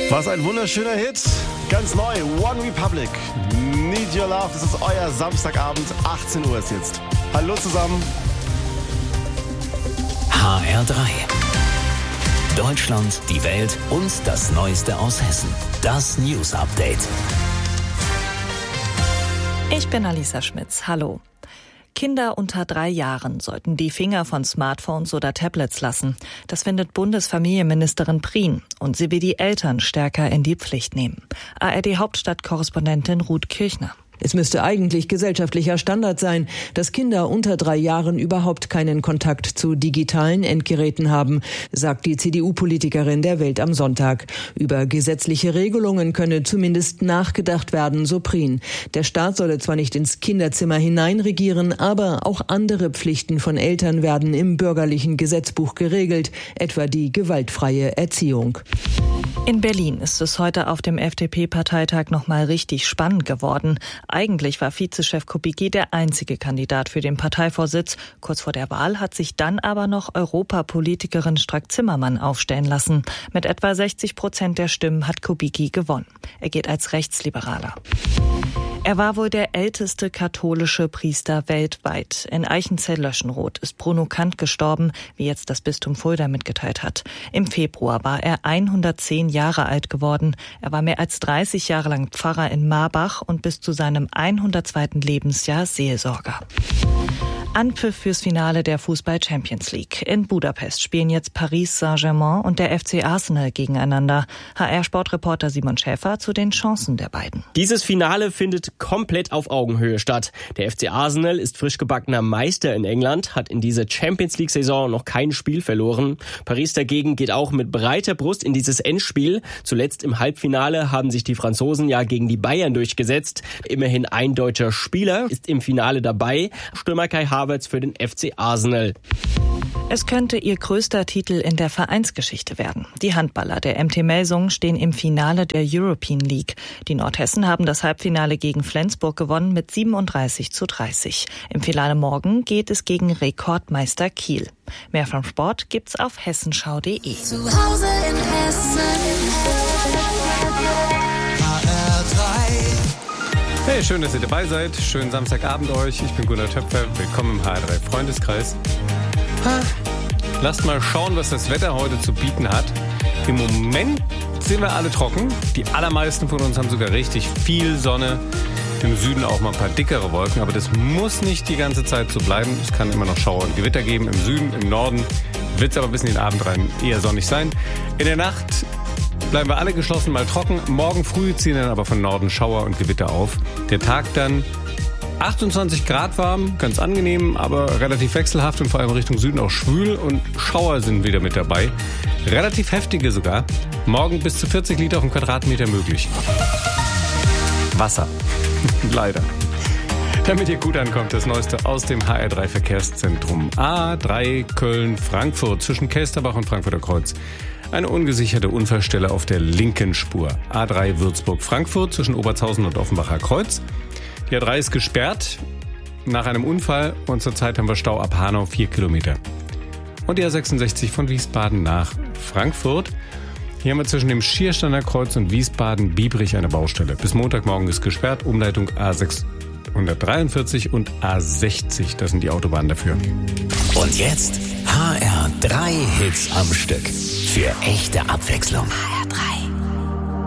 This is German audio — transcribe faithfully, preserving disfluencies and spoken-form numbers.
Was ein wunderschöner Hit. Ganz neu, One Republic. Need Your Love, das ist euer Samstagabend, achtzehn Uhr ist jetzt. Hallo zusammen. H R drei. Deutschland, die Welt und das Neueste aus Hessen. Das News Update. Ich bin Alisa Schmitz. Hallo. Kinder unter drei Jahren sollten die Finger von Smartphones oder Tablets lassen. Das findet Bundesfamilienministerin Prien und sie will die Eltern stärker in die Pflicht nehmen. A R D-Hauptstadtkorrespondentin Ruth Kirchner. Es müsste eigentlich gesellschaftlicher Standard sein, dass Kinder unter drei Jahren überhaupt keinen Kontakt zu digitalen Endgeräten haben, sagt die C D U-Politikerin der Welt am Sonntag. Über gesetzliche Regelungen könne zumindest nachgedacht werden, so Prien. Der Staat solle zwar nicht ins Kinderzimmer hineinregieren, aber auch andere Pflichten von Eltern werden im bürgerlichen Gesetzbuch geregelt, etwa die gewaltfreie Erziehung. In Berlin ist es heute auf dem F D P-Parteitag noch mal richtig spannend geworden. Eigentlich war Vizechef Kubicki der einzige Kandidat für den Parteivorsitz. Kurz vor der Wahl hat sich dann aber noch Europapolitikerin Strack-Zimmermann aufstellen lassen. Mit etwa sechzig Prozent der Stimmen hat Kubicki gewonnen. Er geht als Rechtsliberaler. Er war wohl der älteste katholische Priester weltweit. In Eichenzell-Löschenroth ist Bruno Kant gestorben, wie jetzt das Bistum Fulda mitgeteilt hat. Im Februar war er hundertzehn Jahre alt geworden. Er war mehr als dreißig Jahre lang Pfarrer in Marbach und bis zu seinem hundertzweiten Lebensjahr Seelsorger. Anpfiff fürs Finale der Fußball-Champions League. In Budapest spielen jetzt Paris Saint-Germain und der F C Arsenal gegeneinander. H R-Sportreporter Simon Schäfer zu den Chancen der beiden. Dieses Finale findet komplett auf Augenhöhe statt. Der F C Arsenal ist frisch gebackener Meister in England, hat in dieser Champions League-Saison noch kein Spiel verloren. Paris dagegen geht auch mit breiter Brust in dieses Endspiel. Zuletzt im Halbfinale haben sich die Franzosen ja gegen die Bayern durchgesetzt. Immerhin ein deutscher Spieler ist im Finale dabei. Stürmer Kai Havertz für den F C Arsenal. Es könnte ihr größter Titel in der Vereinsgeschichte werden. Die Handballer der M T Melsungen stehen im Finale der European League. Die Nordhessen haben das Halbfinale gegen Flensburg gewonnen mit siebenunddreißig zu dreißig. Im Finale morgen geht es gegen Rekordmeister Kiel. Mehr vom Sport gibt's auf hessenschau punkt de. Zu Hause in Hessen. H R drei. Hey, schön, dass ihr dabei seid. Schönen Samstagabend euch. Ich bin Gunnar Töpfer. Willkommen im H R drei Freundeskreis. Ha. Lasst mal schauen, was das Wetter heute zu bieten hat. Im Moment sind wir alle trocken. Die allermeisten von uns haben sogar richtig viel Sonne. Im Süden auch mal ein paar dickere Wolken. Aber das muss nicht die ganze Zeit so bleiben. Es kann immer noch Schauer und Gewitter geben. Im Süden, im Norden wird es aber bis in den Abend rein eher sonnig sein. In der Nacht bleiben wir alle geschlossen mal trocken. Morgen früh ziehen dann aber von Norden Schauer und Gewitter auf. Der Tag dann achtundzwanzig Grad warm, ganz angenehm, aber relativ wechselhaft und vor allem Richtung Süden auch schwül und Schauer sind wieder mit dabei. Relativ heftige sogar. Morgen bis zu vierzig Liter auf den Quadratmeter möglich. Wasser. Leider. Damit ihr gut ankommt, das Neueste aus dem H R drei Verkehrszentrum. A drei Köln-Frankfurt zwischen Kelsterbach und Frankfurter Kreuz. Eine ungesicherte Unfallstelle auf der linken Spur. A drei Würzburg-Frankfurt zwischen Obertshausen und Offenbacher Kreuz. Die A drei ist gesperrt nach einem Unfall und zurzeit haben wir Stau ab Hanau vier Kilometer. Und die A sechsundsechzig von Wiesbaden nach Frankfurt. Hier haben wir zwischen dem Schiersteiner Kreuz und Wiesbaden-Biebrich eine Baustelle. Bis Montagmorgen ist gesperrt. Umleitung A sechshundertdreiundvierzig und A sechzig. Das sind die Autobahnen dafür. Und jetzt H R drei Hits am Stück. Für echte Abwechslung. H R drei.